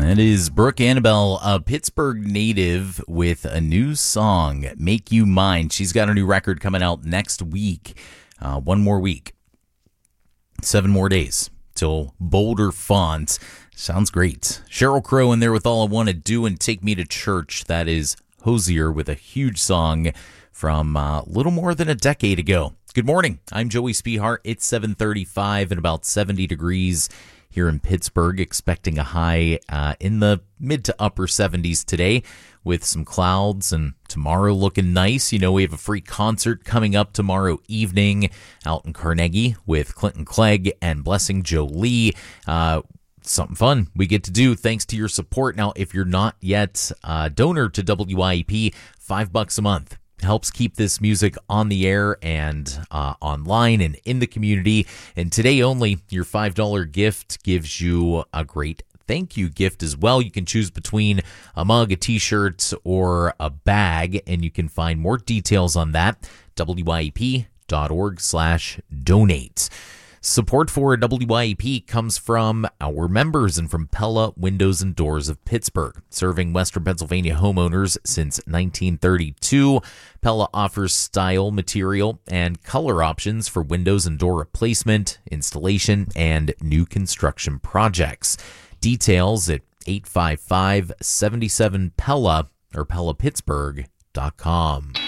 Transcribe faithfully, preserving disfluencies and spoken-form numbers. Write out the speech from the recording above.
That is Brooke Annabelle, a Pittsburgh native, with a new song, Make You Mine. She's got a new record coming out next week. Uh, one more week. Seven more days till Boulder Font. Sounds great. Sheryl Crow in there with All I Want to Do and Take Me to Church. That is Hosier with a huge song from a uh, little more than a decade ago. Good morning. I'm Joey Spehart. It's seven thirty-five and about seventy degrees here in Pittsburgh, expecting a high uh, in the mid to upper seventies today with some clouds, and tomorrow looking nice. You know, we have a free concert coming up tomorrow evening out in Carnegie with Clinton Clegg and Blessing Jolie. Uh, something fun we get to do thanks to your support. Now, if you're not yet a donor to W I E P, five bucks a month helps keep this music on the air and uh, online and in the community. And today only, your five dollars gift gives you a great thank you gift as well. You can choose between a mug, a t-shirt, or a bag, and you can find more details on that, W I E P dot org slash donate. Support for W I E P comes from our members and from Pella Windows and Doors of Pittsburgh. Serving Western Pennsylvania homeowners since nineteen thirty-two, Pella offers style, material, and color options for windows and door replacement, installation, and new construction projects. Details at eight five five, seven seven, Pella or Pella Pittsburgh dot com.